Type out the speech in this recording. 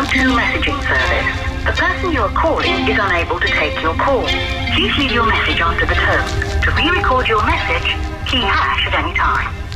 2 messaging service. The person you are calling is unable to take your call. Please leave your message after the tone. To re-record your message, key hash at any time.